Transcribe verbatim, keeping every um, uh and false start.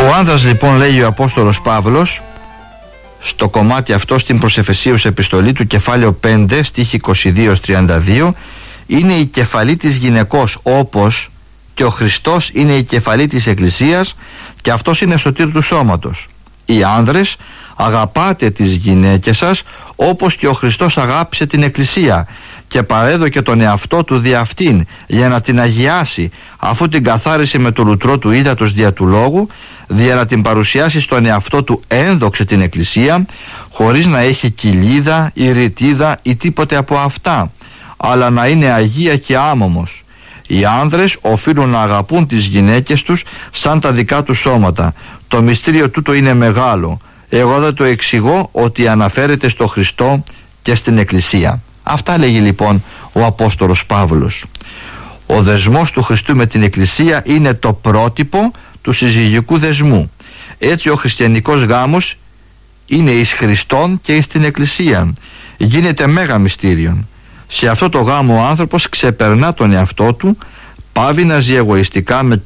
Ο άνδρας λοιπόν, λέει ο Απόστολος Παύλος στο κομμάτι αυτό, στην προς Εφεσίους επιστολή του, κεφάλαιο πέντε στίχη είκοσι δύο τριάντα δύο, είναι η κεφαλή της γυναικός, όπως και ο Χριστός είναι η κεφαλή της Εκκλησίας και αυτός είναι σωτήρ του σώματος. Οι άνδρες, αγαπάτε τις γυναίκες σας όπως και ο Χριστός αγάπησε την Εκκλησία και παρέδωκε τον εαυτό του δι' αυτήν για να την αγιάσει, αφού την καθάρισε με το λουτρό του ύδατος δια του λόγου, για να την παρουσιάσει στον εαυτό του ένδοξε την Εκκλησία, χωρίς να έχει κοιλίδα ή ρητίδα ή τίποτε από αυτά, αλλά να είναι αγία και άμωμος. Οι άνδρες οφείλουν να αγαπούν τις γυναίκες τους σαν τα δικά τους σώματα. Το μυστήριο τούτο είναι μεγάλο. Εγώ δεν το εξηγώ, ότι αναφέρεται στο Χριστό και στην Εκκλησία. Αυτά λέγει λοιπόν ο Απόστολος Παύλος. Ο δεσμός του Χριστού με την Εκκλησία είναι το πρότυπο του συζυγικού δεσμού. Έτσι ο χριστιανικός γάμος είναι εις Χριστόν και εις την Εκκλησία. Γίνεται μέγα μυστήριον. Σε αυτό το γάμο ο άνθρωπος ξεπερνά τον εαυτό του, πάβει να ζει εγωιστικά με